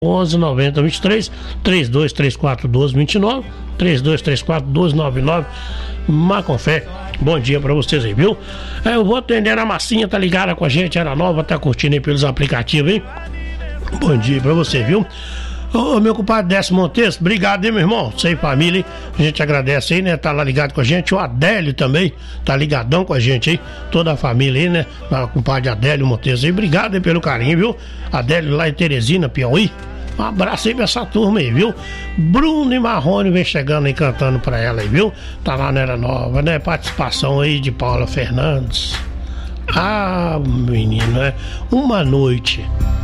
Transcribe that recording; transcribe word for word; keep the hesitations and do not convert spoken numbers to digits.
onze noventa vinte e três, trinta e dois trinta e quatro doze vinte e nove, trinta e dois trinta e quatro doze noventa e nove. Macofé, bom dia pra vocês aí, viu? É, eu vou atender a Massinha, tá ligada com a gente, era nova, tá curtindo aí pelos aplicativos, hein? Bom dia pra você, viu? Ô, meu compadre Décio Montes, obrigado, hein, meu irmão? Sei, família, hein? A gente agradece aí, né? Tá lá ligado com a gente. O Adélio também tá ligadão com a gente aí. Toda a família aí, né? O compadre Adélio Montes aí. Obrigado aí pelo carinho, viu? Adélio lá em Teresina, Piauí. Um abraço aí pra essa turma aí, viu? Bruno e Marrone vem chegando aí cantando pra ela aí, viu? Tá lá na Era Nova, né? Participação aí de Paula Fernandes. Ah, menino, é uma noite.